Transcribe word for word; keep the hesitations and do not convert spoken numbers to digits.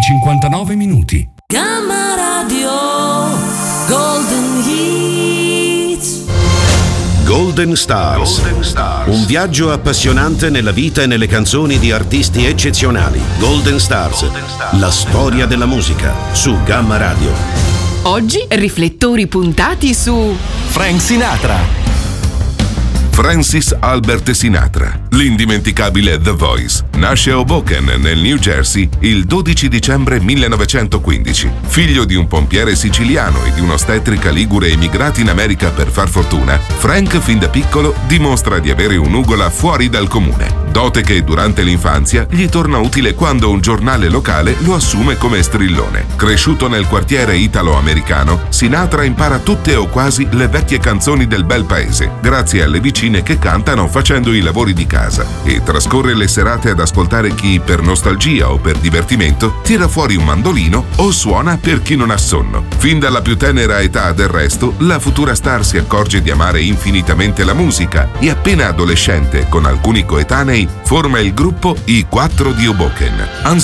cinquantanove minuti. Gamma Radio Golden Hits. Golden Stars. Golden Stars. Un viaggio appassionante nella vita e nelle canzoni di artisti eccezionali. Golden Stars. Golden Stars. La storia della musica su Gamma Radio. Oggi riflettori puntati su Frank Sinatra. Francis Albert Sinatra, l'indimenticabile The Voice, nasce a Hoboken, nel New Jersey, il dodici dicembre millenovecentoquindici. Figlio di un pompiere siciliano e di un'ostetrica ligure emigrati in America per far fortuna, Frank fin da piccolo dimostra di avere un'ugola fuori dal comune. Dote che durante l'infanzia gli torna utile quando un giornale locale lo assume come strillone. Cresciuto nel quartiere italo-americano, Sinatra impara tutte o quasi le vecchie canzoni del bel paese, grazie alle vicine che cantano facendo i lavori di casa, e trascorre le serate ad ascoltare chi, per nostalgia o per divertimento, tira fuori un mandolino o suona per chi non ha sonno. Fin dalla più tenera età, del resto, la futura star si accorge di amare infinitamente la musica e appena adolescente, con alcuni coetanei, forma il gruppo I Quattro di Hoboken.